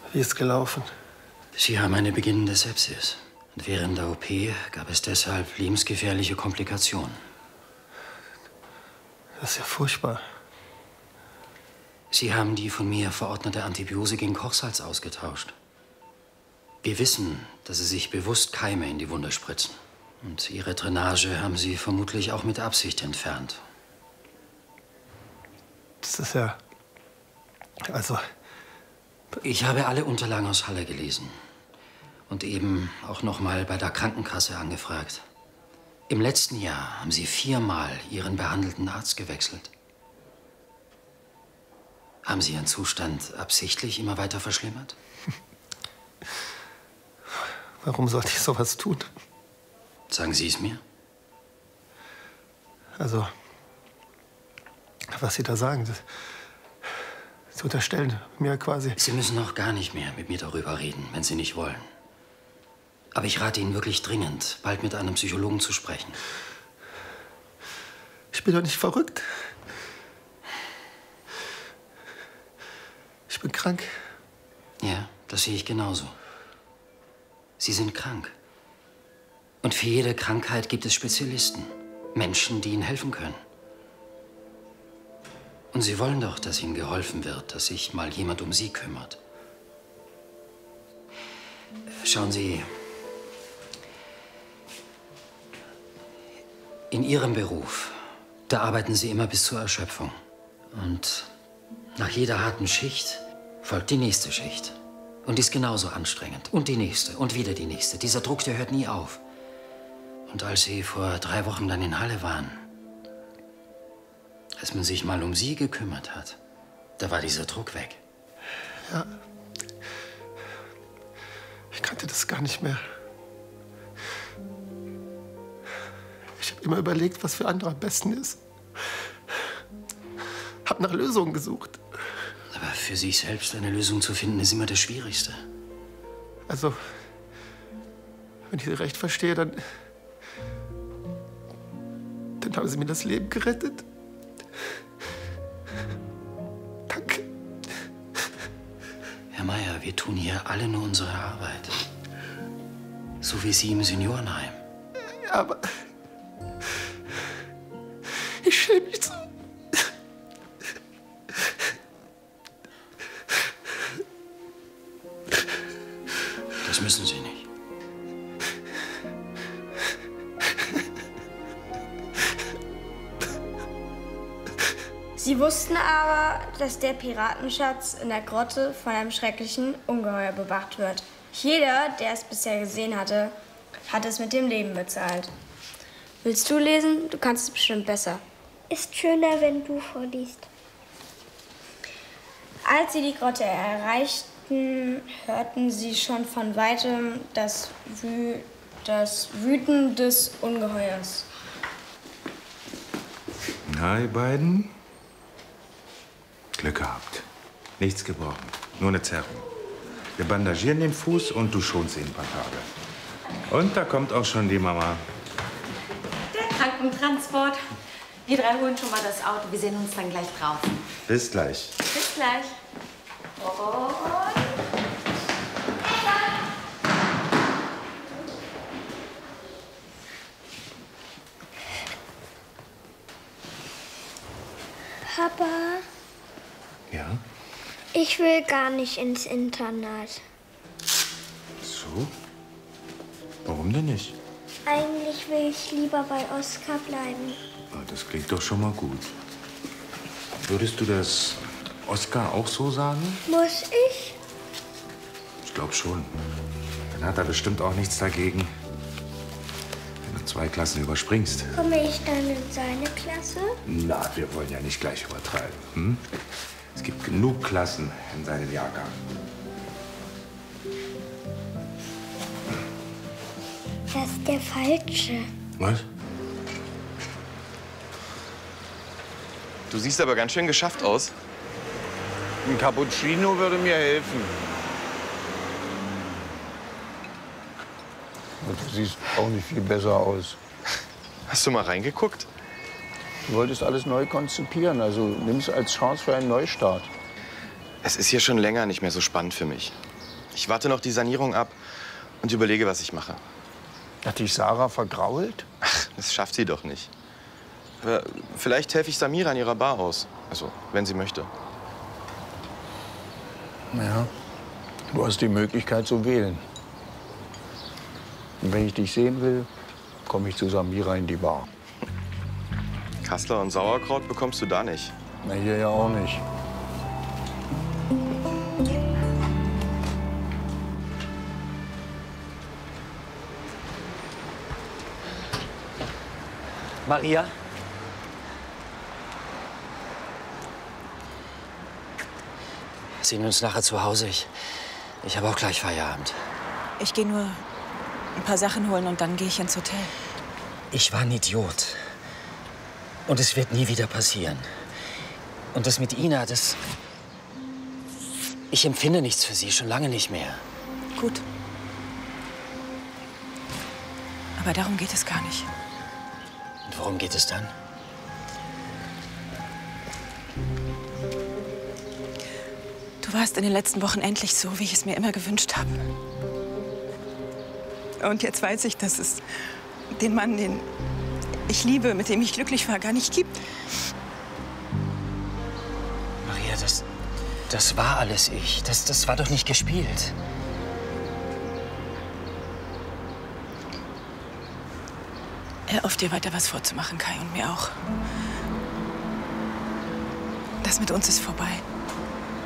Wie ist es gelaufen? Sie haben eine beginnende Sepsis. Und während der OP gab es deshalb lebensgefährliche Komplikationen. Das ist ja furchtbar. Sie haben die von mir verordnete Antibiose gegen Kochsalz ausgetauscht. Wir wissen, dass Sie sich bewusst Keime in die Wunde spritzen. Und Ihre Drainage haben Sie vermutlich auch mit Absicht entfernt. Das ist ja... Also... Ich habe alle Unterlagen aus Halle gelesen. Und eben auch noch mal bei der Krankenkasse angefragt. Im letzten Jahr haben Sie 4-mal Ihren behandelten Arzt gewechselt. Haben Sie Ihren Zustand absichtlich immer weiter verschlimmert? Warum sollte ich sowas tun? Sagen Sie es mir. Also, was Sie da sagen, Sie unterstellen mir quasi... Sie müssen auch gar nicht mehr mit mir darüber reden, wenn Sie nicht wollen. Aber ich rate Ihnen wirklich dringend, bald mit einem Psychologen zu sprechen. Ich bin doch nicht verrückt. Ich bin krank. Ja, das sehe ich genauso. Sie sind krank. Und für jede Krankheit gibt es Spezialisten. Menschen, die Ihnen helfen können. Und Sie wollen doch, dass Ihnen geholfen wird, dass sich mal jemand um Sie kümmert. Schauen Sie, in Ihrem Beruf, da arbeiten Sie immer bis zur Erschöpfung. Und nach jeder harten Schicht folgt die nächste Schicht. Und die ist genauso anstrengend. Und die nächste und wieder die nächste. Dieser Druck, der hört nie auf. Und als Sie vor 3 Wochen dann in Halle waren, als man sich mal um Sie gekümmert hat, da war dieser Druck weg. Ja. Ich kannte das gar nicht mehr. Ich habe immer überlegt, was für andere am besten ist. Hab nach Lösungen gesucht. Aber für sich selbst eine Lösung zu finden, ist immer das Schwierigste. Also, wenn ich Sie recht verstehe, dann haben Sie mir das Leben gerettet. Danke. Herr Meier, wir tun hier alle nur unsere Arbeit. So wie Sie im Seniorenheim. Ja, aber ich schäme mich so. Das müssen Sie nicht. Sie wussten aber, dass der Piratenschatz in der Grotte von einem schrecklichen Ungeheuer bewacht wird. Jeder, der es bisher gesehen hatte, hat es mit dem Leben bezahlt. Willst du lesen? Du kannst es bestimmt besser. Ist schöner, wenn du vorliest. Als sie die Grotte erreichten, hörten sie schon von weitem das Wüten des Ungeheuers. Na, ihr beiden? Glück gehabt. Nichts gebrochen. Nur eine Zerrung. Wir bandagieren den Fuß und du schonst ihn ein paar Tage. Und da kommt auch schon die Mama. Der Krankentransport. Wir 3 holen schon mal das Auto. Wir sehen uns dann gleich draußen. Bis gleich. Bis gleich. Papa, Ja? ich will gar nicht ins Internat. So? Warum denn nicht? Eigentlich will ich lieber bei Oskar bleiben. Ah, das klingt doch schon mal gut. Würdest du das Oskar auch so sagen? Muss ich? Ich glaube schon. Dann hat er bestimmt auch nichts dagegen, wenn du 2 Klassen überspringst. Komme ich dann in seine Klasse? Na, wir wollen ja nicht gleich übertreiben. Hm? Es gibt genug Klassen in seinem Jahrgang. Das ist der Falsche. Was? Du siehst aber ganz schön geschafft aus. Ein Cappuccino würde mir helfen. Und du siehst auch nicht viel besser aus. Hast du mal reingeguckt? Du wolltest alles neu konzipieren, also nimm es als Chance für einen Neustart. Es ist hier schon länger nicht mehr so spannend für mich. Ich warte noch die Sanierung ab und überlege, was ich mache. Hat dich Sarah vergrault? Ach, das schafft sie doch nicht. Aber vielleicht helfe ich Samira an ihrer Bar aus. Also, wenn sie möchte. Ja, du hast die Möglichkeit zu wählen. Und wenn ich dich sehen will, komme ich zu Samira in die Bar. Kassler und Sauerkraut bekommst du da nicht. Na, hier ja auch nicht. Maria? Sehen wir uns nachher zu Hause? Ich habe auch gleich Feierabend. Ich gehe nur ein paar Sachen holen und dann gehe ich ins Hotel. Ich war ein Idiot. Und es wird nie wieder passieren. Und das mit Ina, das... Ich empfinde nichts für sie, schon lange nicht mehr. Gut. Aber darum geht es gar nicht. Und worum geht es dann? Du warst in den letzten Wochen endlich so, wie ich es mir immer gewünscht habe. Und jetzt weiß ich, dass es den Mann, den ich liebe, mit dem ich glücklich war, gar nicht gibt. Maria, das war alles ich. Das war doch nicht gespielt. Hör auf, dir weiter was vorzumachen, Kai, und mir auch. Das mit uns ist vorbei.